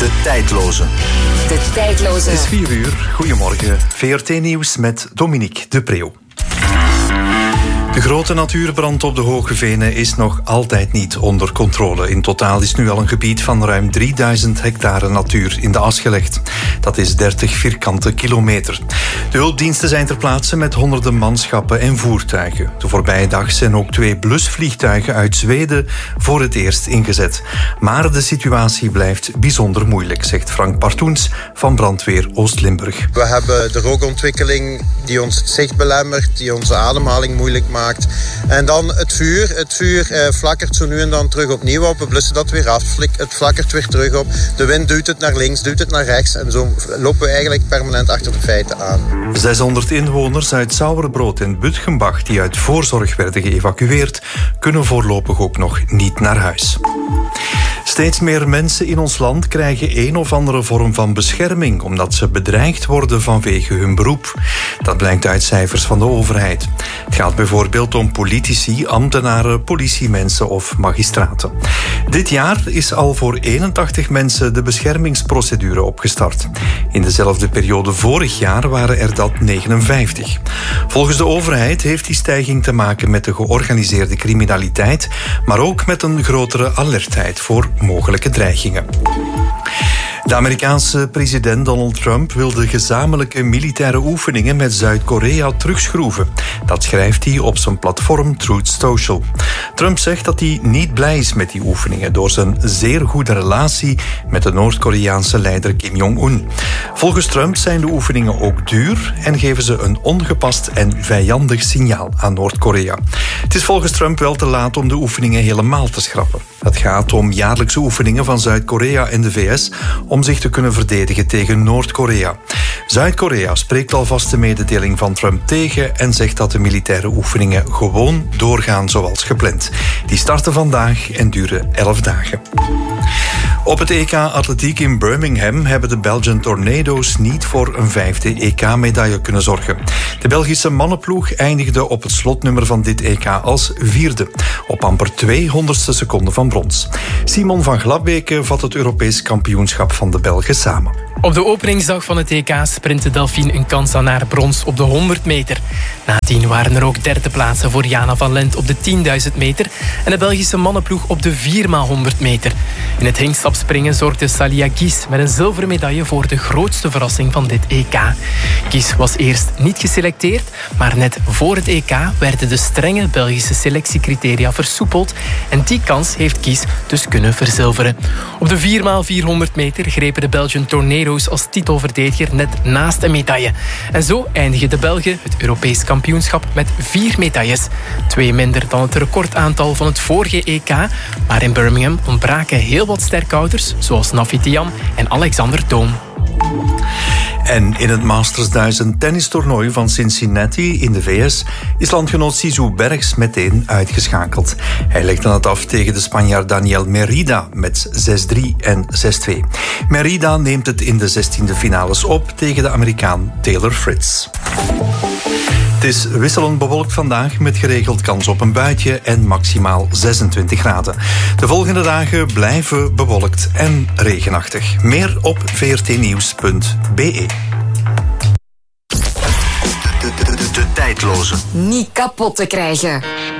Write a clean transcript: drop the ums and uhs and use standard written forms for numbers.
De tijdloze. De tijdloze. Het is 4 uur. Goedemorgen. VRT Nieuws met Dominique de Preeuw. De grote natuurbrand op de Hoge Venen is nog altijd niet onder controle. In totaal is nu al een gebied van ruim 3000 hectare natuur in de as gelegd. Dat is 30 vierkante kilometer. De hulpdiensten zijn ter plaatse met honderden manschappen en voertuigen. De voorbije dag zijn ook 2 blusvliegtuigen uit Zweden voor het eerst ingezet. Maar de situatie blijft bijzonder moeilijk, zegt Frank Partoens van Brandweer Oost-Limburg. We hebben de rookontwikkeling die ons het zicht belemmert, die onze ademhaling moeilijk maakt. En dan het vuur. Het vuur flakkert zo nu en dan terug opnieuw op. We blussen dat weer af. Het flakkert weer terug op. De wind duwt het naar links, duwt het naar rechts. En zo lopen we eigenlijk permanent achter de feiten aan. 600 inwoners uit Sauerbrood en Butgenbach die uit voorzorg werden geëvacueerd, kunnen voorlopig ook nog niet naar huis. Steeds meer mensen in ons land krijgen een of andere vorm van bescherming omdat ze bedreigd worden vanwege hun beroep. Dat blijkt uit cijfers van de overheid. Het gaat bijvoorbeeld om politici, ambtenaren, politiemensen of magistraten. Dit jaar is al voor 81 mensen de beschermingsprocedure opgestart. In dezelfde periode vorig jaar waren er dat 59. Volgens de overheid heeft die stijging te maken met de georganiseerde criminaliteit, maar ook met een grotere alertheid voor mogelijke dreigingen. De Amerikaanse president Donald Trump wil de gezamenlijke militaire oefeningen met Zuid-Korea terugschroeven. Dat schrijft hij op zijn platform Truth Social. Trump zegt dat hij niet blij is met die oefeningen door zijn zeer goede relatie met de Noord-Koreaanse leider Kim Jong-un. Volgens Trump zijn de oefeningen ook duur en geven ze een ongepast en vijandig signaal aan Noord-Korea. Het is volgens Trump wel te laat om de oefeningen helemaal te schrappen. Het gaat om jaarlijkse oefeningen van Zuid-Korea en de VS om zich te kunnen verdedigen tegen Noord-Korea. Zuid-Korea spreekt alvast de mededeling van Trump tegen en zegt dat de militaire oefeningen gewoon doorgaan zoals gepland. Die starten vandaag en duren 11 dagen. Op het EK Atletiek in Birmingham hebben de Belgian Tornado's niet voor een 5e EK-medaille kunnen zorgen. De Belgische mannenploeg eindigde op het slotnummer van dit EK als 4e, op amper 200ste seconde van brons. Simon van Glabeke vat het Europees kampioenschap van de Belgen samen. Op de openingsdag van het EK sprintte Delphine een kans aan naar brons op de 100 meter. Nadien waren er ook derde plaatsen voor Jana van Lent op de 10.000 meter en de Belgische mannenploeg op de 4x100 meter. In het hingstapspringen zorgde Salia Guis met een zilveren medaille voor de grootste verrassing van dit EK. Guis was eerst niet geselecteerd, maar net voor het EK werden de strenge Belgische selectiecriteria versoepeld en die kans heeft Guis dus kunnen verzilveren. Op de 4x400 meter grepen de Belgian Tornado's als titelverdediger net naast een medaille. En zo eindigen de Belgen het Europees kampioenschap met 4 medailles. 2 minder dan het recordaantal van het vorige EK. Maar in Birmingham ontbraken heel wat sterkhouders, zoals Nafi Thiam en Alexander Doom. En in het Masters 1000 tennistoernooi van Cincinnati in de VS is landgenoot Sisu Bergs meteen uitgeschakeld. Hij legde het af tegen de Spanjaard Daniel Merida met 6-3 en 6-2. Merida neemt het in de 16e finales op tegen de Amerikaan Taylor Fritz. Het is wisselend bewolkt vandaag met geregeld kans op een buitje en maximaal 26 graden. De volgende dagen blijven bewolkt en regenachtig. Meer op vrtnieuws.be. De tijdloze. Niet kapot te krijgen.